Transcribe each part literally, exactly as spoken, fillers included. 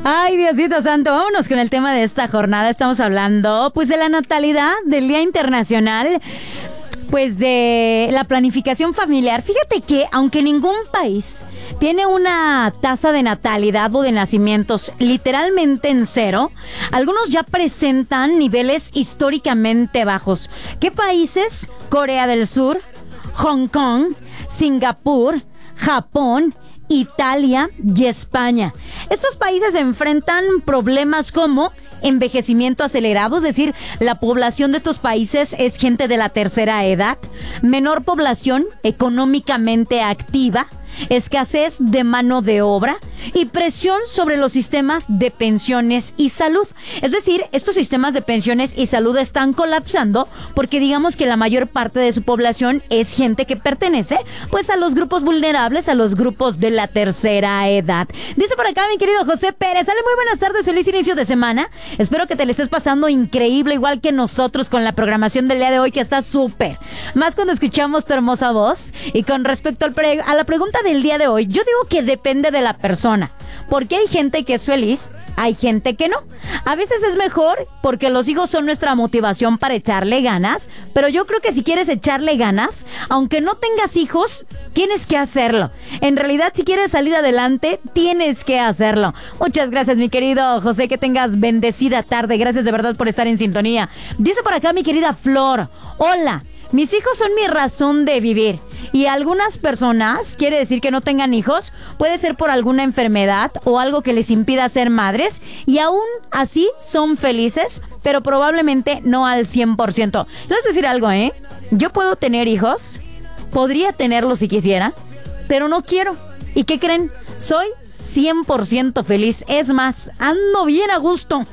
Ay, Diosito Santo, vámonos con el tema de esta jornada. Estamos hablando, pues, de la natalidad, del Día Internacional, pues, de la planificación familiar. Fíjate que, aunque ningún país tiene una tasa de natalidad o de nacimientos literalmente en cero, algunos ya presentan niveles históricamente bajos. ¿Qué países? Corea del Sur, Hong Kong, Singapur, Japón, Italia y España. Estos países enfrentan problemas como envejecimiento acelerado, es decir, la población de estos países es gente de la tercera edad, menor población económicamente activa, escasez de mano de obra y presión sobre los sistemas de pensiones y salud. Es decir, estos sistemas de pensiones y salud están colapsando porque digamos que la mayor parte de su población es gente que pertenece pues a los grupos vulnerables, a los grupos de la tercera edad. Dice por acá mi querido José Pérez, sale muy buenas tardes, feliz inicio de semana. Espero que te le estés pasando increíble, igual que nosotros con la programación del día de hoy, que está súper. Más cuando escuchamos tu hermosa voz. Y con respecto al pre- a la pregunta del día de hoy, yo digo que depende de la persona, porque hay gente que es feliz, hay gente que no. A veces es mejor porque los hijos son nuestra motivación para echarle ganas, pero yo creo que si quieres echarle ganas, aunque no tengas hijos, tienes que hacerlo. En realidad, si quieres salir adelante, tienes que hacerlo. Muchas gracias, mi querido José, que tengas bendecida tarde. Gracias de verdad por estar en sintonía. Dice por acá mi querida Flor, hola, mis hijos son mi razón de vivir. Y algunas personas, quiere decir que no tengan hijos, puede ser por alguna enfermedad o algo que les impida ser madres, y aún así son felices, pero probablemente no al cien por ciento. Les voy a decir algo, ¿eh? Yo puedo tener hijos, podría tenerlos si quisiera, pero no quiero. ¿Y qué creen? Soy cien por ciento feliz. Es más, ando bien a gusto.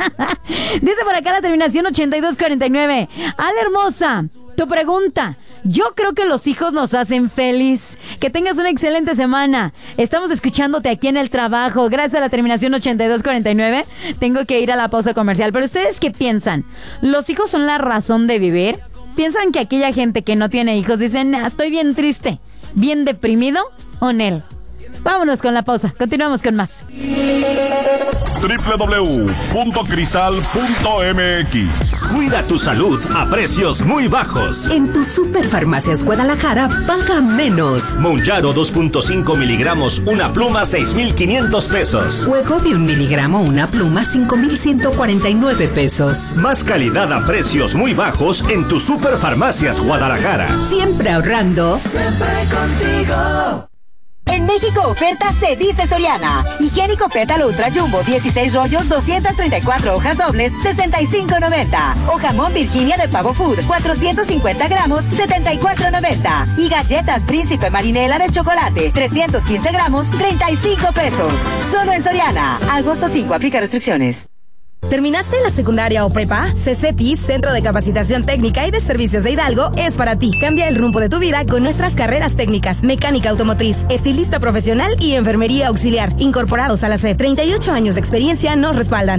Dice por acá la terminación ochenta y dos cuarenta y nueve. Ala hermosa, tu pregunta. Yo creo que los hijos nos hacen feliz. Que tengas una excelente semana. Estamos escuchándote aquí en el trabajo. Gracias a la terminación ochenta y dos cuarenta y nueve. Tengo que ir a la pausa comercial. Pero ¿ustedes qué piensan? ¿Los hijos son la razón de vivir? ¿Piensan que aquella gente que no tiene hijos dicen, nah, estoy bien triste, bien deprimido o nel? Vámonos con la pausa. Continuamos con más. doble u doble u doble u punto cristal punto m x. Cuida tu salud a precios muy bajos. En tu Superfarmacias Guadalajara, paga menos. Monjaro dos punto cinco miligramos, una pluma, seis mil quinientos pesos. Wegovy un miligramo, una pluma, cinco mil ciento cuarenta y nueve pesos. Más calidad a precios muy bajos en tu Superfarmacias Guadalajara. Siempre ahorrando. Siempre contigo. En México oferta se dice Soriana. Higiénico Pétalo Ultra Jumbo, dieciséis rollos, doscientas treinta y cuatro hojas dobles, sesenta y cinco noventa. O jamón Virginia de Pavo Food, cuatrocientos cincuenta gramos, setenta y cuatro noventa. Y galletas Príncipe Marinela de chocolate, trescientos quince gramos, treinta y cinco pesos. Solo en Soriana. Agosto cinco, aplica restricciones. ¿Terminaste la secundaria o prepa? CECETI, Centro de Capacitación Técnica y de Servicios de Hidalgo, es para ti. Cambia el rumbo de tu vida con nuestras carreras técnicas, mecánica automotriz, estilista profesional y enfermería auxiliar, incorporados a la S E P. treinta y ocho años de experiencia nos respaldan.